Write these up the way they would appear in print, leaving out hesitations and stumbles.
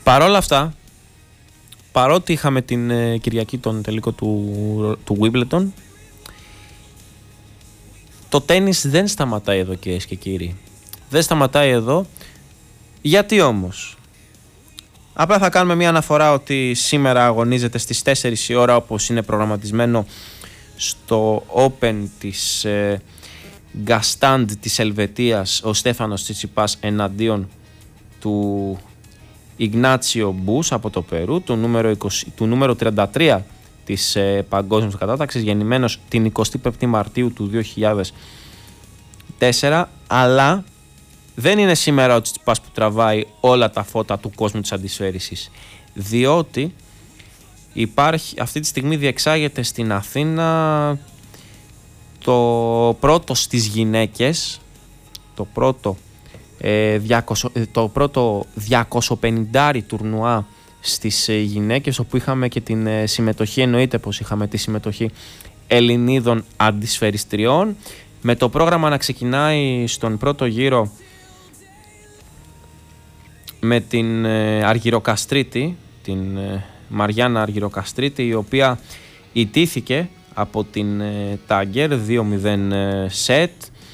Παρόλα αυτά, παρότι είχαμε την Κυριακή τον τελικό του Wimbledon, το τένις δεν σταματάει εδώ, κυρίες και κύριοι. Δεν σταματάει εδώ. Γιατί όμως? Απλά θα κάνουμε μια αναφορά ότι σήμερα αγωνίζεται στις 4 η ώρα, όπως είναι προγραμματισμένο, στο Open της Γκαστάντ της Ελβετίας, ο Στέφανος Τσιτσιπάς εναντίον του Ιγνάτσιο Μπούς από το Περού, του νούμερο 33 της παγκόσμιας κατάταξης, γεννημένος την 25η Μαρτίου του 2004, αλλά δεν είναι σήμερα ο Τσιτσιπάς που τραβάει όλα τα φώτα του κόσμου της αντισφαίρισης, διότι αυτή τη στιγμή διεξάγεται στην Αθήνα το πρώτο στις γυναίκες, το πρώτο 250 τουρνουά στις γυναίκες, όπου είχαμε και την συμμετοχή, εννοείται πως είχαμε τη συμμετοχή Ελληνίδων αντισφαιριστριών, με το πρόγραμμα να ξεκινάει στον πρώτο γύρο με την Αργυροκαστρίτη, την Μαριάννα Αργυροκαστρίτη, η οποία ιτήθηκε από την Τάγκερ 2-0 σετ.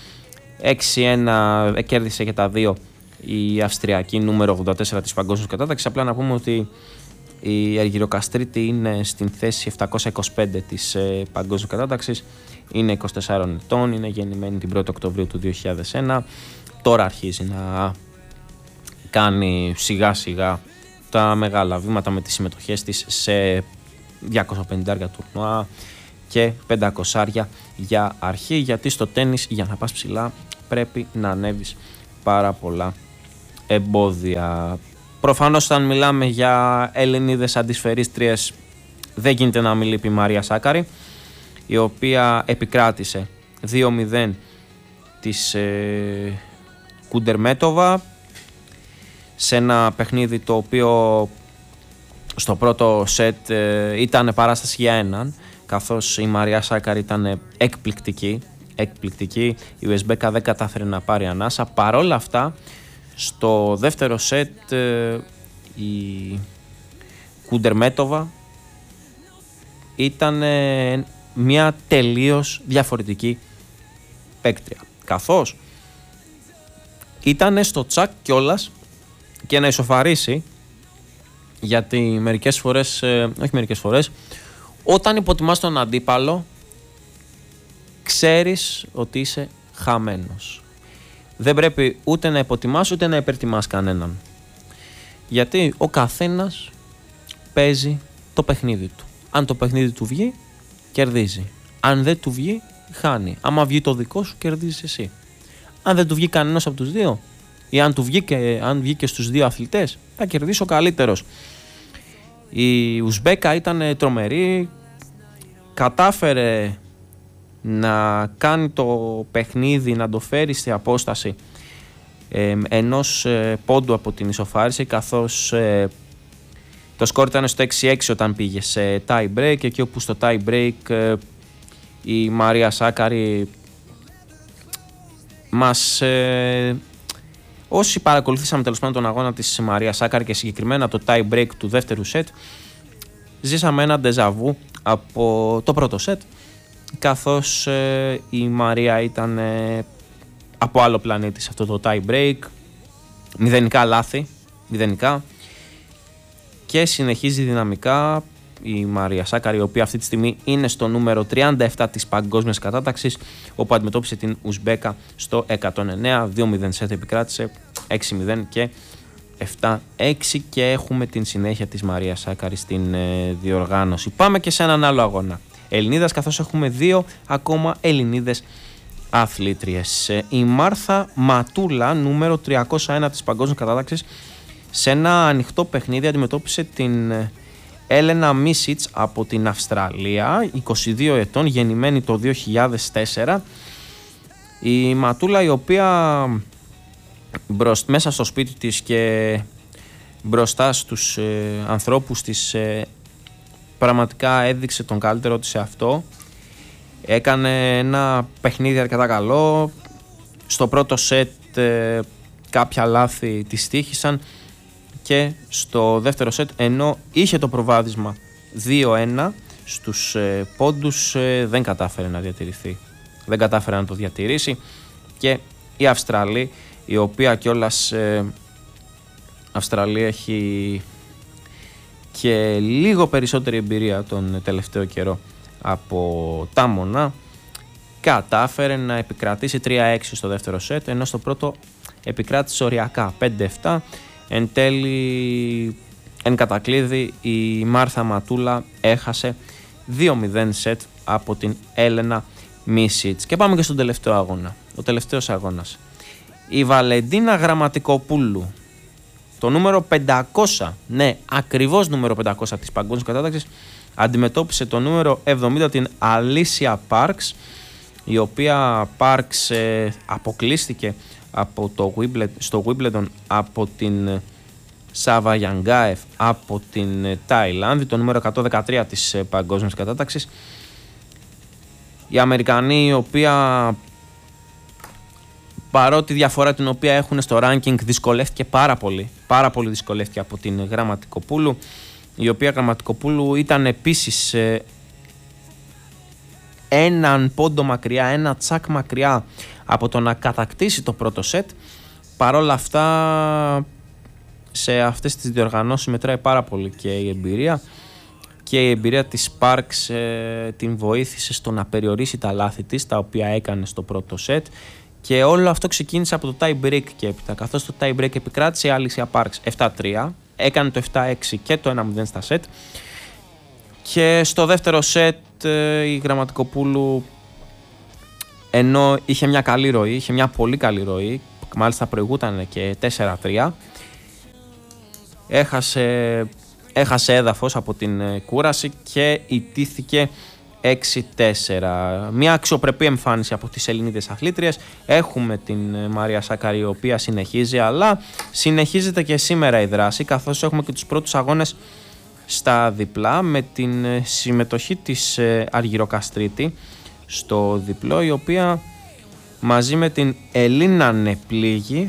6-1 κέρδισε και τα δύο η Αυστριακή νούμερο 84 της παγκόσμιας κατάταξης. Απλά να πούμε ότι η Αργυροκαστρίτη είναι στην θέση 725 της παγκόσμιας κατάταξης. Είναι 24 ετών, είναι γεννημένη την 1η Οκτωβρίου του 2001. Τώρα αρχίζει να κάνει σιγά σιγά τα μεγάλα βήματα με τις συμμετοχές της σε 250 τουρνουά και 500 για αρχή, γιατί στο τένις για να πας ψηλά πρέπει να ανέβεις πάρα πολλά εμπόδια. Προφανώς όταν μιλάμε για Ελληνίδες αντισφαιρίστριες δεν γίνεται να μην λείπει η Μαρία Σάκαρη, η οποία επικράτησε 2-0 της Κουντερμέτοβα σε ένα παιχνίδι το οποίο στο πρώτο σετ ήταν παράσταση για έναν, καθώς η Μαρία Σάκαρη ήταν εκπληκτική. Η Ουσμπέκα δεν κατάφερε να πάρει ανάσα. Παρόλα αυτά, στο δεύτερο σετ η Κουντερμέτοβα ήταν μια τελείως διαφορετική παίκτρια, καθώς ήταν στο τσακ κιόλας και να ισοφαρίσει, γιατί μερικές φορές, όταν υποτιμάς τον αντίπαλο, ξέρεις ότι είσαι χαμένος. Δεν πρέπει ούτε να υποτιμάς ούτε να υπερτιμάς κανέναν. Γιατί ο καθένας παίζει το παιχνίδι του. Αν το παιχνίδι του βγει, κερδίζει. Αν δεν του βγει, χάνει. Άμα βγει το δικό σου, κερδίζεις εσύ. Αν δεν του βγει κανένας από τους δύο, ή αν βγει και στους δύο αθλητές, θα κερδίσει ο καλύτερος. Η Ουσμπέκα ήταν τρομερή, κατάφερε να κάνει το παιχνίδι, να το φέρει στη απόσταση ενός πόντου από την ισοφάριση, καθώς το σκορ ήταν στο 6-6 όταν πήγε σε tie break, εκεί όπου στο tie break η Μαρία Σάκαρη όσοι παρακολουθήσαμε τέλος πάντων τον αγώνα της Μαρία Σάκαρη και συγκεκριμένα το tie break του δεύτερου σετ, ζήσαμε ένα ντεζαβού από το πρώτο σετ, καθώς η Μαρία ήταν από άλλο πλανήτη σε αυτό το tie break, μηδενικά λάθη, και συνεχίζει δυναμικά η Μαρία Σάκαρη, η οποία αυτή τη στιγμή είναι στο νούμερο 37 της παγκόσμιας κατάταξης, όπου αντιμετώπισε την Ουσμπέκα στο 109, 2-0 σετ επικράτησε, 6-0 και 7-6, και έχουμε την συνέχεια της Μαρία Σάκαρη στην διοργάνωση. Πάμε και σε έναν άλλο αγώνα Ελληνίδας, καθώς έχουμε δύο ακόμα Ελληνίδες αθλήτριες. Η Μάρθα Ματούλα, νούμερο 301 της παγκόσμιας κατάταξης, σε ένα ανοιχτό παιχνίδι αντιμετώπισε την Έλενα Μίσιτς από την Αυστραλία, 22 ετών, γεννημένη το 2004. Η Ματούλα, η οποία μέσα στο σπίτι της και μπροστά στους ανθρώπους της πραγματικά έδειξε τον καλύτερο της σε αυτό. Έκανε ένα παιχνίδι αρκετά καλό. Στο πρώτο σετ κάποια λάθη της τύχησαν και στο δεύτερο σετ, ενώ είχε το προβάδισμα 2-1 στους πόντους, δεν κατάφερε να διατηρηθεί. Δεν κατάφερε να το διατηρήσει και η Αυστραλία, η οποία κιόλας Αυστραλία έχει και λίγο περισσότερη εμπειρία τον τελευταίο καιρό από τα μονά, κατάφερε να επικρατήσει 3-6 στο δεύτερο σετ, ενώ στο πρώτο επικράτησε οριακά 5-7. Εν τέλει, εν κατακλείδη, η Μάρθα Ματούλα έχασε 2-0 σετ από την Έλενα Μίσιτς. Και πάμε και στον τελευταίο αγώνα. Ο τελευταίος αγώνας. Η Βαλεντίνα Γραμματικοπούλου, το νούμερο 500, ναι, ακριβώς νούμερο 500 της παγκόσμιας κατάταξης, αντιμετώπισε το νούμερο 70, την Αλίσια Πάρξ, η οποία Πάρξ αποκλείστηκε από στο Wimbledon από την Σάβα Γιανγκάεφ από την Ταϊλάνδη, το νούμερο 113 της παγκόσμιας κατάταξης. Η Αμερικανή, η οποία παρότι η διαφορά την οποία έχουν στο ranking δυσκολεύτηκε πάρα πολύ δυσκολεύτηκε από την Γραμματικοπούλου, η οποία Γραμματικοπούλου ήταν επίσης έναν πόντο μακριά, ένα τσακ μακριά από το να κατακτήσει το πρώτο σετ. Παρόλα αυτά, σε αυτές τις διοργανώσεις μετράει πάρα πολύ και η εμπειρία, και η εμπειρία της Sparks την βοήθησε στο να περιορίσει τα λάθη της, τα οποία έκανε στο πρώτο σετ, και όλο αυτό ξεκίνησε από το tie break και έπειτα, καθώς το tie break επικράτησε η Alicia Parks 7-3, έκανε το 7-6 και το 1-0 στα σετ, και στο δεύτερο σετ η Γραμματικοπούλου, ενώ είχε μια καλή ροή, είχε μια πολύ καλή ροή, μάλιστα προηγούταν και 4-3, έχασε έδαφος από την κούραση και ιτήθηκε 6-4. Μια αξιοπρεπή εμφάνιση από τις Ελληνίδες αθλήτριες. Έχουμε την Μαρία Σάκαρη, η οποία συνεχίζει, αλλά συνεχίζεται και σήμερα η δράση, καθώς έχουμε και τους πρώτους αγώνες στα διπλά, με την συμμετοχή της Αργυροκαστρίτη στο διπλό, η οποία μαζί με την Ελίνα Νεπλίγη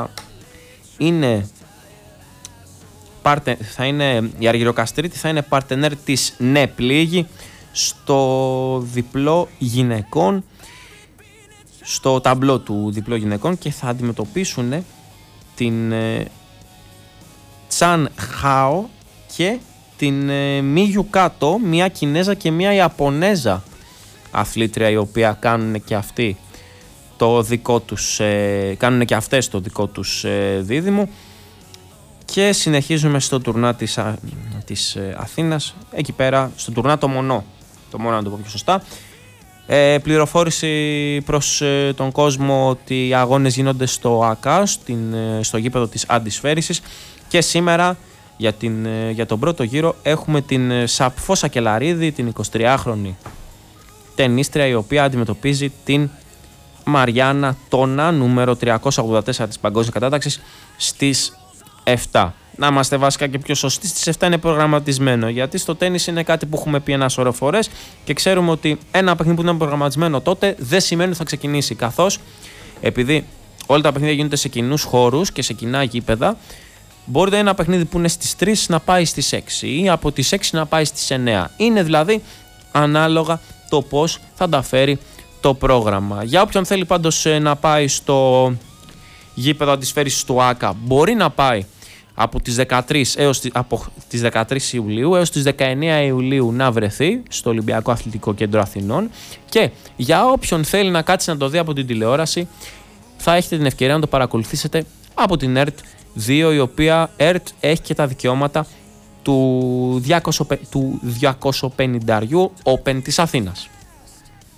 η Αργυροκαστρίτη θα είναι παρτενέρ της Νεπλίγη στο διπλό γυναικών, στο ταμπλό του διπλό γυναικών, και θα αντιμετωπίσουν την Τσαν Χάο και την Μίγιου Κάτο, μια Κινέζα και μια Ιαπωνέζα αθλήτρια, οι οποία κάνουν και αυτές το δικό τους δίδυμο. Και συνεχίζουμε στο τουρνά της Αθήνας, εκεί πέρα στο τουρνά το μονό να το πω πιο σωστά. Πληροφόρηση προς τον κόσμο ότι οι αγώνες γίνονται στο ΑΚΑ, στο γήπεδο της Αντισφαίρησης, και σήμερα για τον πρώτο γύρο έχουμε την Σαπφό Σακελαρίδη, την 23χρονη τενίστρια, η οποία αντιμετωπίζει την Μαριάννα Τόνα, νούμερο 384 της παγκόσμιας κατάταξης, στις 7. Να είμαστε βασικά και πιο σωστοί, στις 7 είναι προγραμματισμένο, γιατί στο τένις είναι κάτι που έχουμε πει ένα σωρό φορές και ξέρουμε ότι ένα παιχνίδι που είναι προγραμματισμένο τότε δεν σημαίνει ότι θα ξεκινήσει, καθώς επειδή όλα τα παιχνίδια γίνονται σε κοινούς χώρους και σε κοινά γήπεδα, μπορεί ένα παιχνίδι που είναι στις 3 να πάει στις 6 ή από τις 6 να πάει στις 9. Είναι δηλαδή ανάλογα το πώς θα τα φέρει το πρόγραμμα. Για όποιον θέλει πάντως να πάει στο γήπεδο Αντισφαίρησης του ΆΚΑ, μπορεί να πάει από τις 13 Ιουλίου έως τις 19 Ιουλίου να βρεθεί στο Ολυμπιακό Αθλητικό Κέντρο Αθηνών, και για όποιον θέλει να κάτσει να το δει από την τηλεόραση, θα έχετε την ευκαιρία να το παρακολουθήσετε από την ΕΡΤ 2, η οποία ΕΡΤ έχει και τα δικαιώματα του 250 Open της Αθήνας.